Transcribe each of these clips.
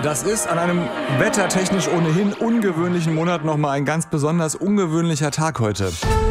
Das ist an einem wettertechnisch ohnehin ungewöhnlichen Monat nochmal ein ganz besonders ungewöhnlicher Tag heute.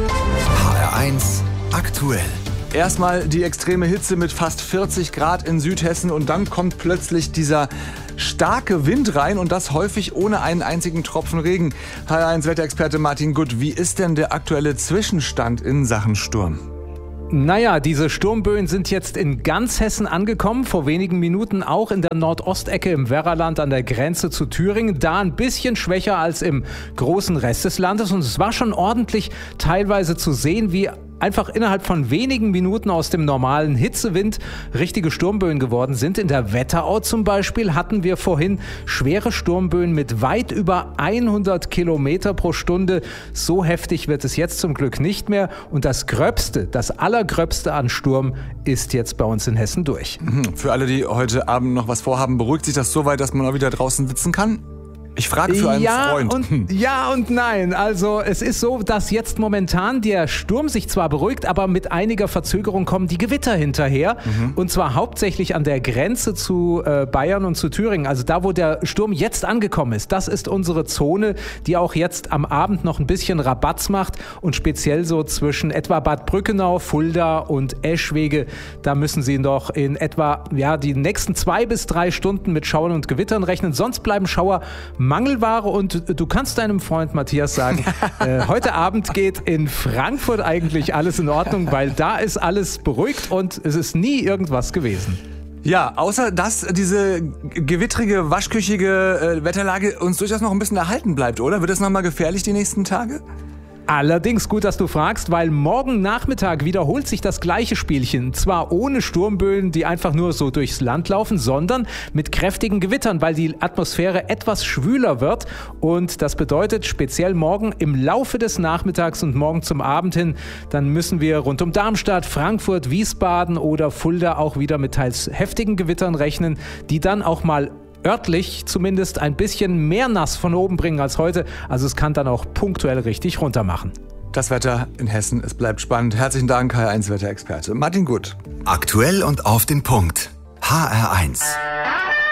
HR1 aktuell. Erstmal die extreme Hitze mit fast 40 Grad in Südhessen und dann kommt plötzlich dieser starke Wind rein und das häufig ohne einen einzigen Tropfen Regen. HR1-Wetterexperte Martin Gutt, wie ist denn der aktuelle Zwischenstand in Sachen Sturm? Naja, diese Sturmböen sind jetzt in ganz Hessen angekommen, vor wenigen Minuten auch in der Nordostecke im Werraland an der Grenze zu Thüringen, da ein bisschen schwächer als im großen Rest des Landes und es war schon ordentlich teilweise zu sehen, wie einfach innerhalb von wenigen Minuten aus dem normalen Hitzewind richtige Sturmböen geworden sind. In der Wetterau zum Beispiel hatten wir vorhin schwere Sturmböen mit weit über 100 Kilometer pro Stunde. So heftig wird es jetzt zum Glück nicht mehr. Und das Allergröbste an Sturm ist jetzt bei uns in Hessen durch. Für alle, die heute Abend noch was vorhaben, beruhigt sich das so weit, dass man auch wieder draußen sitzen kann? Ich frage für einen Freund. Ja und nein. Also es ist so, dass jetzt momentan der Sturm sich zwar beruhigt, aber mit einiger Verzögerung kommen die Gewitter hinterher. Und zwar hauptsächlich an der Grenze zu Bayern und zu Thüringen. Also da, wo der Sturm jetzt angekommen ist. Das ist unsere Zone, die auch jetzt am Abend noch ein bisschen Rabatz macht. Und speziell so zwischen etwa Bad Brückenau, Fulda und Eschwege. Da müssen Sie noch in etwa die nächsten 2 bis 3 Stunden mit Schauern und Gewittern rechnen. Sonst bleiben Schauer Mangelware und du kannst deinem Freund Matthias sagen, heute Abend geht in Frankfurt eigentlich alles in Ordnung, weil da ist alles beruhigt und es ist nie irgendwas gewesen. Ja, außer dass diese gewittrige, waschküchige Wetterlage uns durchaus noch ein bisschen erhalten bleibt, oder? Wird es nochmal gefährlich die nächsten Tage? Allerdings gut, dass du fragst, weil morgen Nachmittag wiederholt sich das gleiche Spielchen. Zwar ohne Sturmböen, die einfach nur so durchs Land laufen, sondern mit kräftigen Gewittern, weil die Atmosphäre etwas schwüler wird. Und das bedeutet speziell morgen im Laufe des Nachmittags und morgen zum Abend hin, dann müssen wir rund um Darmstadt, Frankfurt, Wiesbaden oder Fulda auch wieder mit teils heftigen Gewittern rechnen, die dann auch mal örtlich zumindest ein bisschen mehr nass von oben bringen als heute. Also es kann dann auch punktuell richtig runter machen. Das Wetter in Hessen, es bleibt spannend. Herzlichen Dank, HR1-Wetterexperte Martin Gutt. Aktuell und auf den Punkt. HR1.